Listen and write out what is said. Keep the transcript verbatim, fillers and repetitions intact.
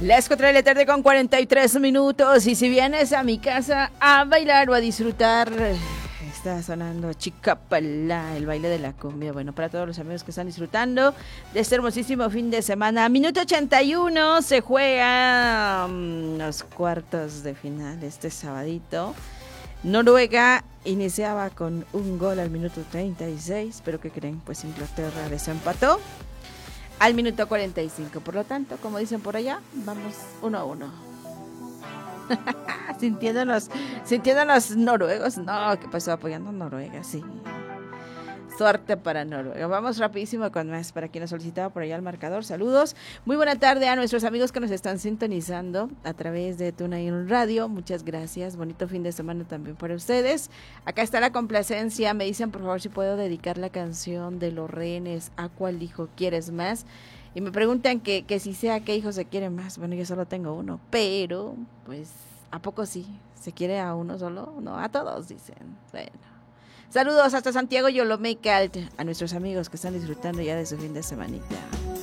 Las cuatro de la tarde con cuarenta y tres minutos. Y si vienes a mi casa a bailar o a disfrutar, está sonando Chicapala, el baile de la cumbia. Bueno, para todos los amigos que están disfrutando de este hermosísimo fin de semana. Minuto ochenta y uno, se juega um, los cuartos de final este sabadito. Noruega iniciaba con un gol al minuto treinta y seis, pero ¿qué creen? Pues Inglaterra desempató al minuto cuarenta y cinco. Por lo tanto, como dicen por allá, vamos uno a uno. sintiéndonos, sintiéndonos noruegos. No, ¿qué pasó? Apoyando a Noruega, sí. Suerte para Noruega. Vamos rapidísimo con más. Para quien nos solicitaba por allá el marcador, saludos. Muy buena tarde a nuestros amigos que nos están sintonizando a través de TuneIn Radio. Muchas gracias. Bonito fin de semana también para ustedes. Acá está la complacencia. Me dicen por favor si puedo dedicar la canción de Los Rehenes, ¿a cuál hijo quieres más? Y me preguntan que, que si sé a qué hijo se quiere más. Bueno, yo solo tengo uno, pero pues ¿a poco sí? ¿Se quiere a uno solo? No, a todos dicen. Bueno. Saludos hasta Santiago Yolomeca, a nuestros amigos que están disfrutando ya de su fin de semanita.